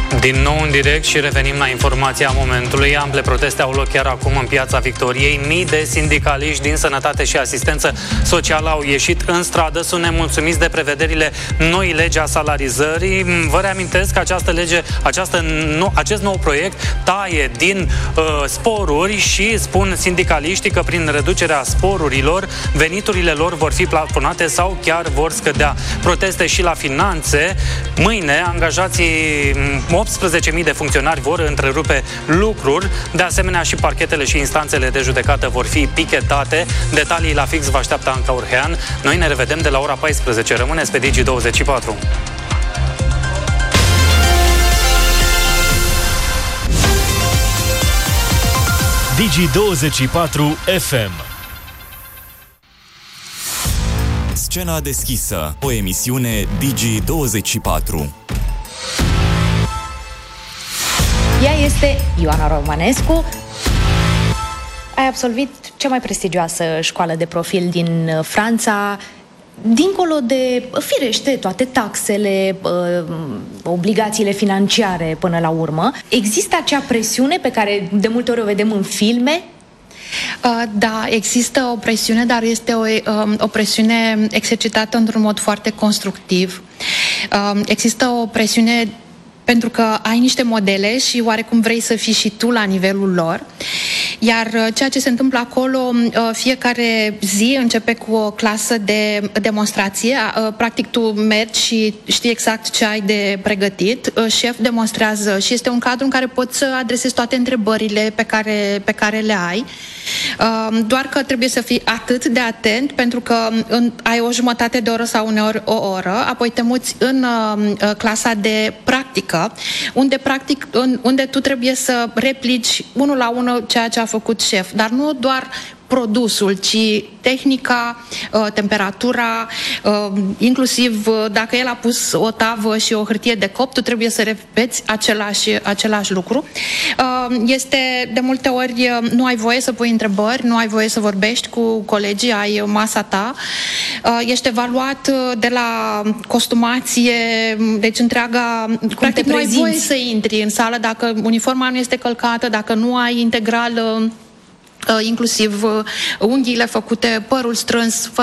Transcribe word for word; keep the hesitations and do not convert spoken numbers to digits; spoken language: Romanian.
Din nou în direct și revenim la informația momentului. Ample proteste au loc chiar acum în Piața Victoriei. Mii de sindicaliști din sănătate și asistență socială au ieșit în stradă. Sunt nemulțumiți de prevederile noi legi a salarizării. Vă reamintesc că această lege, această, nu, acest nou proiect taie din uh, sporuri și spun sindicaliștii că prin reducerea sporurilor veniturile lor vor fi plafonate sau chiar vor scădea. Proteste și la finanțe. Mâine angajații optsprezece mii de funcționari vor întrerupe lucruri. De asemenea, și parchetele și instanțele de judecată vor fi pichetate. Detalii la fix vă așteaptă Anca Urhean. Noi ne revedem de la ora paisprezece. Rămâneți pe Digi douăzeci și patru. Digi douăzeci și patru F M. Scena deschisă, o emisiune Digi douăzeci și patru. Ea este Ioana Romanescu. Ai absolvit cea mai prestigioasă școală de profil din Franța. Dincolo de, firește, toate taxele, obligațiile financiare până la urmă, există acea presiune pe care de multe ori o vedem în filme? Da, există o presiune, dar este o, o presiune exercitată într-un mod foarte constructiv. Există o presiune pentru că ai niște modele și oarecum vrei să fii și tu la nivelul lor. Iar ceea ce se întâmplă acolo, fiecare zi începe cu o clasă de demonstrație. Practic tu mergi și știi exact ce ai de pregătit. Șef demonstrează și este un cadru în care poți să adresezi toate întrebările pe care, pe care le ai. Doar că trebuie să fii atât de atent, pentru că ai o jumătate de oră sau uneori o oră, apoi te muți în clasa de practică, unde, practic, unde tu trebuie să replici unul la unul ceea ce a făcut șef, dar nu doar produsul, ci tehnica, temperatura, inclusiv dacă el a pus o tavă și o hârtie de copt, tu trebuie să repeți același, același lucru. Este de multe ori, nu ai voie să pui întrebări, nu ai voie să vorbești cu colegii, ai masa ta, ești evaluat de la costumație, deci întreaga, cum practic nu ai voie să intri în sală dacă uniforma nu este călcată, dacă nu ai integral inclusiv unghiile făcute, părul strâns,